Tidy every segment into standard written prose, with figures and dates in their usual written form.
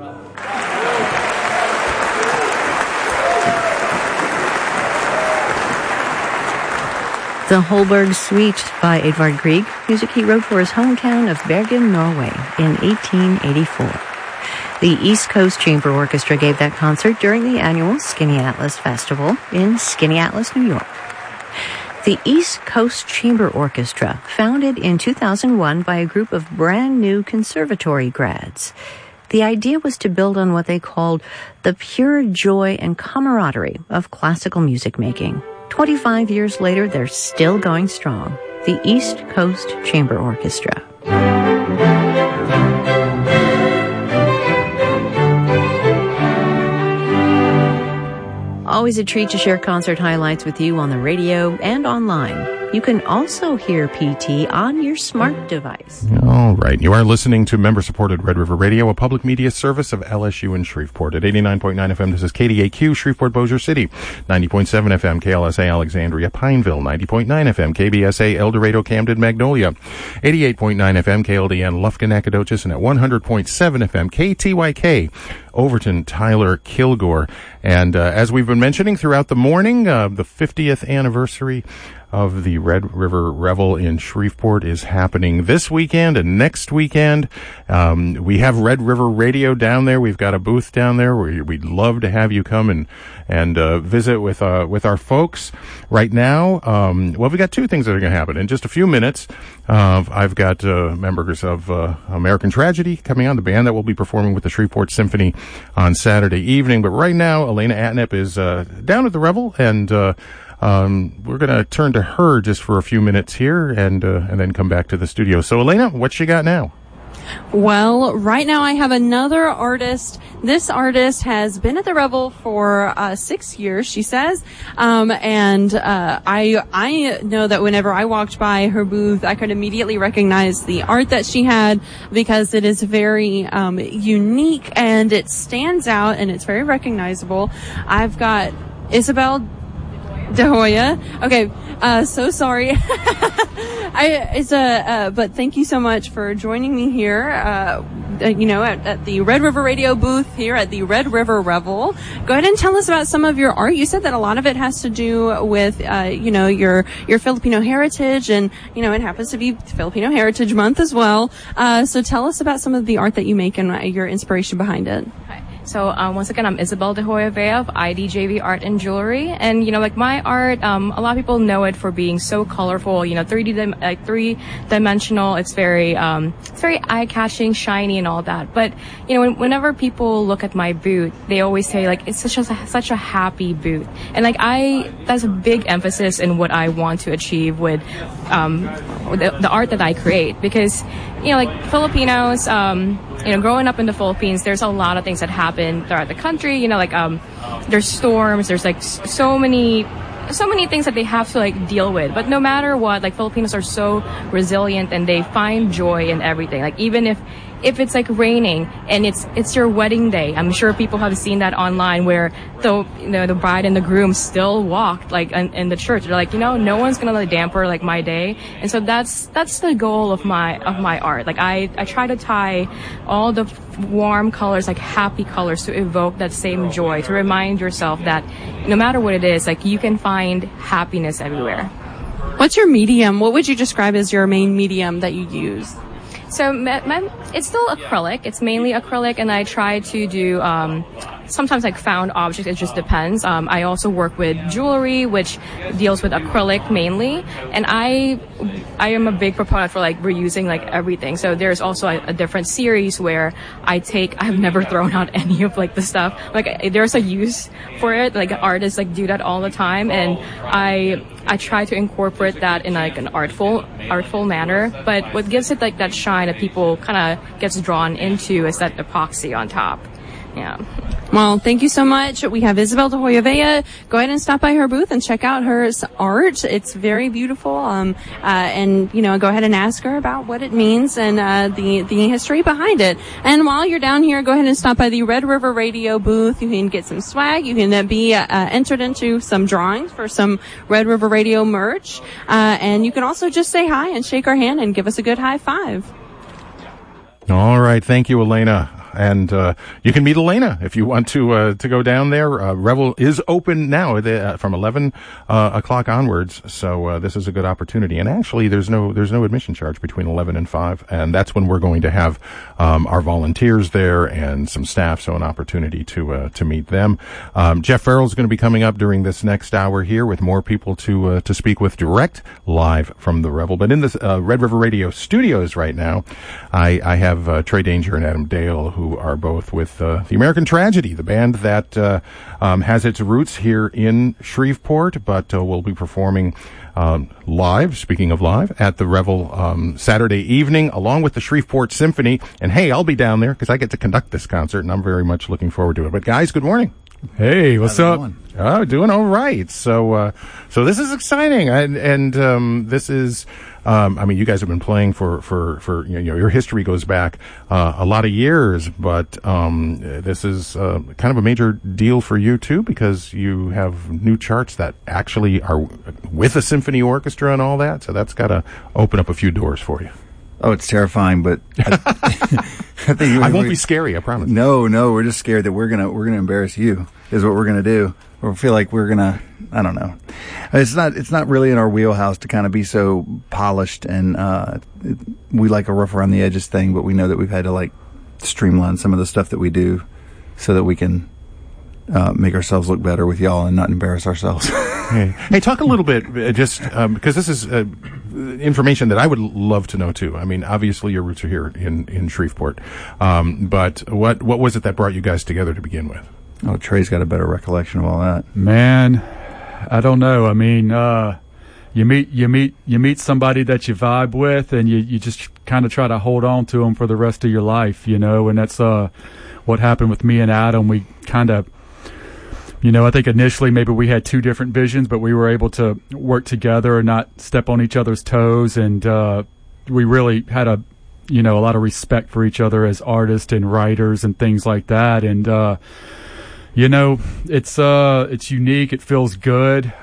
The Holberg Suite by Edvard Grieg, music he wrote for his hometown of Bergen, Norway in 1884. The East Coast Chamber Orchestra gave that concert during the annual Skinny Atlas Festival in Skinny Atlas, New York. The East Coast Chamber Orchestra, founded in 2001 by a group of brand new conservatory grads. The idea was to build on what they called the pure joy and camaraderie of classical music making. 25 years later, they're still going strong. The East Coast Chamber Orchestra. Always a treat to share concert highlights with you on the radio and online. You can also hear PT on your smart device. All right. You are listening to member-supported Red River Radio, a public media service of LSU in Shreveport. At 89.9 FM, this is KDAQ, Shreveport, Bossier City. 90.7 FM, KLSA, Alexandria, Pineville. 90.9 FM, KBSA, El Dorado, Camden, Magnolia. 88.9 FM, KLDN, Lufkin, Nacogdoches. And at 100.7 FM, KTYK, Overton, Tyler, Kilgore. And as we've been mentioning throughout the morning, the 50th anniversary of the Red River Revel in Shreveport is happening this weekend and next weekend. We have Red River Radio down there. We've got a booth down there where we'd love to have you come and visit with our folks. Right now, well, we got two things that are going to happen in just a few minutes. I've got members of American Tragedy coming on, the band that will be performing with the Shreveport Symphony on Saturday evening. But right now, Elena Atnep is down at the Revel, and we're going to turn to her just for a few minutes here and then come back to the studio. So, Elena, what you got now? Well, right now I have another artist. This artist has been at the Revel for 6 years, she says. I know that whenever I walked by her booth, I could immediately recognize the art that she had because it is very unique and it stands out and it's very recognizable. I've got Isabel De Hoya. Okay, so sorry. But thank you so much for joining me here, at the Red River Radio booth here at the Red River Revel. Go ahead and tell us about some of your art. You said that a lot of it has to do with, your Filipino heritage, and, it happens to be Filipino Heritage Month as well. So tell us about some of the art that you make and your inspiration behind it. Hi. So, once again, I'm Isabel De Hoya Vea of IDJV Art and Jewelry. And, my art, a lot of people know it for being so colorful, three-dimensional. It's very eye-catching, shiny and all that. But, whenever people look at my booth, they always say, it's such a happy booth. And, that's a big emphasis in what I want to achieve with, the art that I create. Because, Filipinos, growing up in the Philippines, there's a lot of things that happen throughout the country. There's storms, there's so many things that they have to deal with. But no matter what, Filipinos are so resilient and they find joy in everything. Even if it's raining and it's your wedding day, I'm sure people have seen that online where the bride and the groom still walked in the church. They're no one's gonna damper my day. And so that's the goal of my art. I try to tie all the warm colors, happy colors, to evoke that same joy, to remind yourself that no matter what it is, you can find happiness everywhere. What's your medium? What would you describe as your main medium that you use? So it's still acrylic. It's mainly acrylic, and I try to do sometimes found objects. It just depends. I also work with jewelry, which deals with acrylic mainly, and I am a big proponent for reusing everything. So there's also a different series where I've never thrown out any of the stuff. There's a use for it. Artists do that all the time, and I try to incorporate that in an artful manner. But what gives it that shine that people kind of gets drawn into is that epoxy on top. Yeah. Well, thank you so much. We have Isabel De Hoya Vea. Go ahead and stop by her booth and check out her art. It's very beautiful. And go ahead and ask her about what it means and the history behind it. And while you're down here, go ahead and stop by the Red River Radio booth. You can get some swag. You can be entered into some drawings for some Red River Radio merch. And you can also just say hi and shake our hand and give us a good high five. All right. Thank you, Elena. and you can meet Elena if you want to go down there. Revel is open now from 11 o'clock onwards, so this is a good opportunity. And actually, there's no admission charge between 11 and 5, and that's when we're going to have our volunteers there and some staff, so an opportunity to meet them. Jeff Farrell's going to be coming up during this next hour here with more people to speak with direct live from the Revel. But in the Red River Radio studios right now, I have Trey Danger and Adam Dale, who are both with the American Tragedy, the band that has its roots here in Shreveport, but will be performing live, speaking of live, at the Revel Saturday evening, along with the Shreveport Symphony. And hey, I'll be down there because I get to conduct this concert, and I'm very much looking forward to it. But guys, good morning. Hey, what's up? Oh, doing all right. So this is exciting, and this is. I mean, you guys have been playing for your history goes back a lot of years, but this is kind of a major deal for you too, because you have new charts that actually are with a symphony orchestra and all that. So that's got to open up a few doors for you. Oh, it's terrifying, but I think I won't be scary, I promise. No, we're just scared that we're gonna embarrass you. Is what we're gonna do. Or feel like we're gonna, I don't know. It's not really in our wheelhouse to kind of be so polished, and we like a rough around the edges thing, but we know that we've had to like streamline some of the stuff that we do so that we can make ourselves look better with y'all and not embarrass ourselves. Hey, talk a little bit, just because this is information that I would love to know too. I mean, obviously your roots are here in Shreveport, but what was it that brought you guys together to begin with? Oh, Trey's got a better recollection of all that. Man, I don't know. I mean, you meet somebody that you vibe with, and you just kind of try to hold on to them for the rest of your life, and that's what happened with me and Adam. We kind of, I think initially maybe we had two different visions, but we were able to work together and not step on each other's toes, and we really had a lot of respect for each other as artists and writers and things like that, and it's unique. It feels good.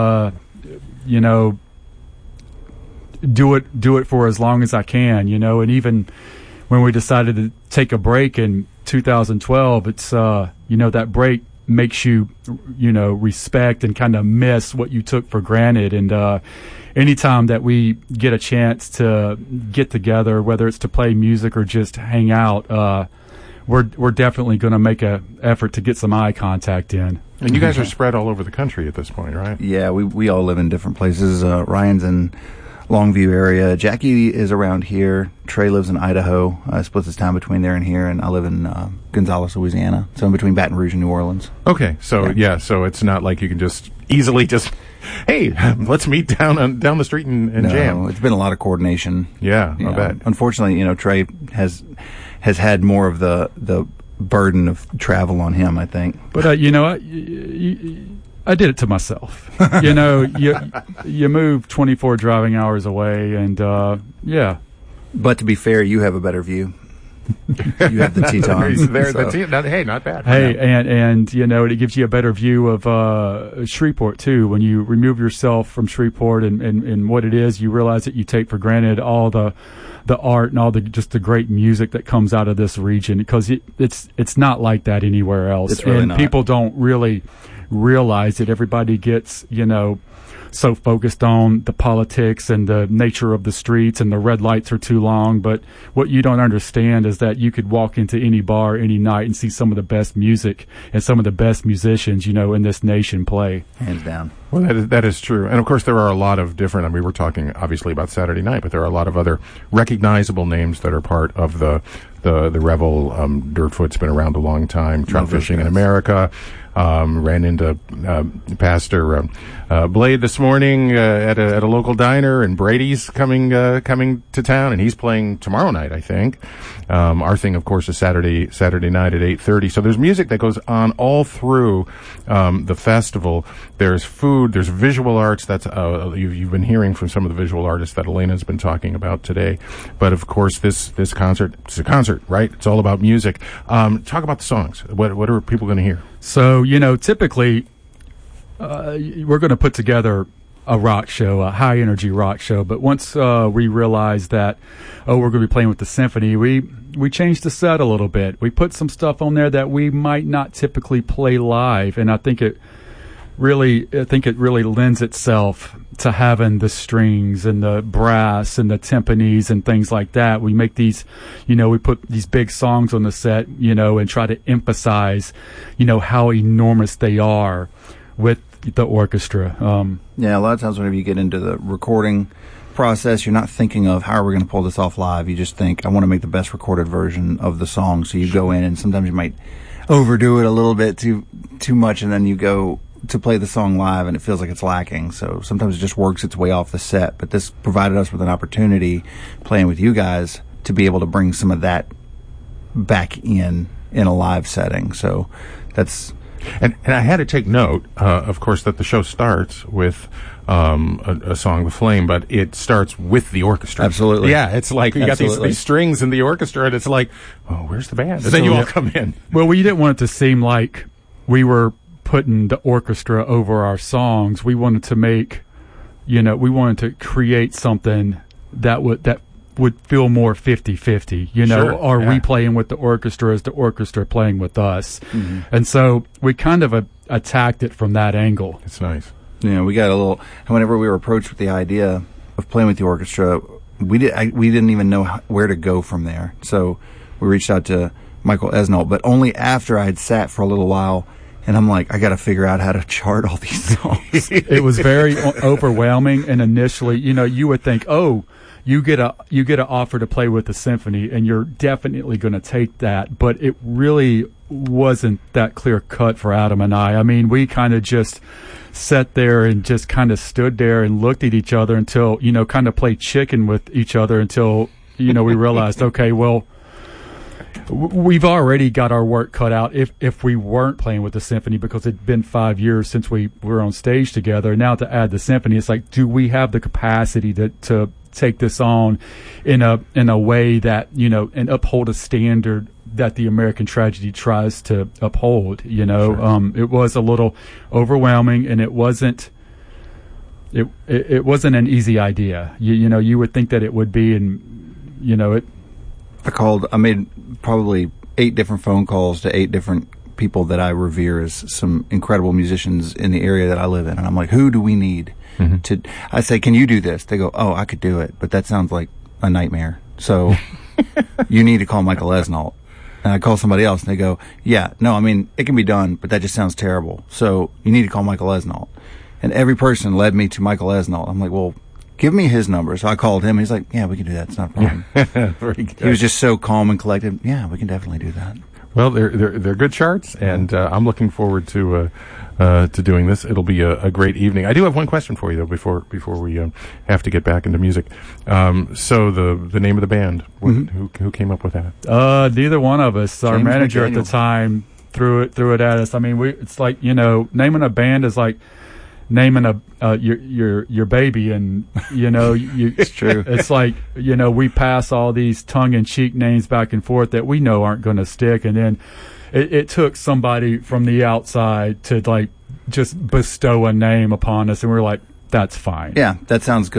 Do it for as long as I can, and even when we decided to take a break in 2012, it's, that break makes you, respect and kind of miss what you took for granted. And, anytime that we get a chance to get together, whether it's to play music or just hang out, we're definitely going to make an effort to get some eye contact in. And you guys are spread all over the country at this point, right? Yeah, we all live in different places. Ryan's in Longview area. Jackie is around here. Trey lives in Idaho. Splits his time between there and here. And I live in Gonzales, Louisiana. So in between Baton Rouge and New Orleans. Okay, so so it's not like you can just easily hey, let's meet down the street and jam. It's been a lot of coordination. Yeah, I bet. Unfortunately, Trey has had more of the burden of travel on him, I think. But I did it to myself. You move 24 driving hours away, and yeah. But to be fair, you have a better view. You have the Tetons. Hey, not bad. Hey, and it gives you a better view of Shreveport too. When you remove yourself from Shreveport and what it is, you realize that you take for granted all the art and all the great music that comes out of this region, because it's not like that anywhere else. It's really and not. People don't really realize it. Everybody gets so focused on the politics and the nature of the streets, and the red lights are too long. But what you don't understand is that you could walk into any bar any night and see some of the best music and some of the best musicians, in this nation play. Hands down. Well, that is true. And of course, there are a lot of different, we're talking obviously about Saturday night, but there are a lot of other recognizable names that are part of the Revel. Dirtfoot's been around a long time. Trout Fishing in America. Ran into Pastor Blade this morning at a local diner, and Brady's coming to town, and he's playing tomorrow night, I think. Our thing, of course, is Saturday night at 8:30. So there's music that goes on all through the festival. There's food. There's visual arts. That's you've been hearing from some of the visual artists that Elena's been talking about today. But of course, this concert, it's a concert, right? It's all about music. Talk about the songs. What are people going to hear? So, typically, we're going to put together a rock show, a high energy rock show. But once we realized that, we're going to be playing with the symphony, we changed the set a little bit. We put some stuff on there that we might not typically play live, and I think it really lends itself to having the strings and the brass and the timpanis and things like that. We make these, we put these big songs on the set, and try to emphasize, how enormous they are with the orchestra. Yeah, a lot of times whenever you get into the recording process, you're not thinking of how are we going to pull this off live. You just think, I want to make the best recorded version of the song. So you go in, and sometimes you might overdo it a little bit too much, and then you go to play the song live and it feels like it's lacking. So sometimes it just works its way off the set. But this provided us with an opportunity, playing with you guys, to be able to bring some of that back in a live setting. So that's... And I had to take note, of course, that the show starts with a song, The Flame, but it starts with the orchestra. Absolutely. Yeah, it's like you got these strings in the orchestra, and it's like, oh, where's the band? And then you all come in. Well, we didn't want it to seem like we were putting the orchestra over our songs. We wanted to make, we wanted to create something that would feel more 50-50, Sure, are yeah. we playing with the orchestra, is the orchestra playing with us? Mm-hmm. And so we kind of attacked it from that angle. It's nice. Yeah, we got a little... Whenever we were approached with the idea of playing with the orchestra, we didn't even know where to go from there. So we reached out to Michael Esnault, but only after I had sat for a little while, and I'm like, I got to figure out how to chart all these songs. It was very overwhelming, and initially, you would think, oh, you get an offer to play with the symphony, and you're definitely going to take that. But it really wasn't that clear cut for Adam and I. I mean, we kind of just sat there and just kind of stood there and looked at each other until, kind of played chicken with each other until, we realized, okay, well, we've already got our work cut out if we weren't playing with the symphony, because it'd been 5 years since we were on stage together. Now to add the symphony, it's like, do we have the capacity to take this on in a way that, and uphold a standard that the American tragedy tries to uphold, Sure. It was a little overwhelming, and it wasn't an easy idea. You would think that it would be, and it. I made probably 8 different phone calls to 8 different people that I revere as some incredible musicians in the area that I live in. And I'm like, who do we need to, I say, can you do this? They go, oh, I could do it, but that sounds like a nightmare. So you need to call Michael Esnault. And I call somebody else, and they go, yeah, no, I mean, it can be done, but that just sounds terrible. So you need to call Michael Esnault. And every person led me to Michael Esnault. I'm like, well, give me his number. So I called him, and he's like, yeah, we can do that. It's not a problem. Very good. He was just so calm and collected. Yeah, we can definitely do that. Well, they're good charts, and I'm looking forward to doing this. It'll be a great evening. I do have one question for you, though, before we have to get back into music. So the name of the band, who came up with that? Neither one of us. Our James manager McDaniel. at the time threw it at us. I mean, it's like, naming a band is like naming your baby, and It's true. It's like, we pass all these tongue-in-cheek names back and forth that we know aren't going to stick, and then it took somebody from the outside to like just bestow a name upon us, and we're like, that's fine. Yeah, that sounds good.